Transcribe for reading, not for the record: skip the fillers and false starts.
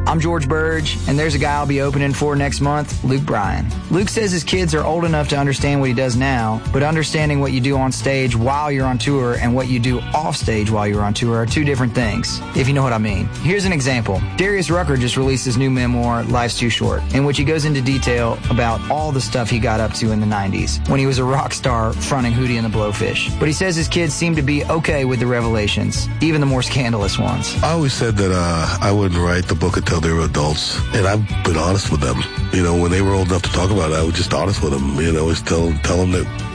I'm George Burge, and there's a guy I'll be opening for next month, Luke Bryan. Luke says his kids are old enough to understand what he does now, but understanding what you do on stage while you're on tour and what you do off stage while you're on tour are two different things, if you know what I mean. Here's an example. Darius Rucker just released his new memoir, Life's Too Short, in which he goes into detail about all the stuff he got up to in the 90s, when he was a rock star fronting Hootie and the Blowfish. But he says his kids seem to be okay with the revelations, even the more scandalous ones. I always said that I wouldn't write the book until they were adults, and I've been honest with them. You know, when they were old enough to talk about it, I was just honest with them. You know, always tell them that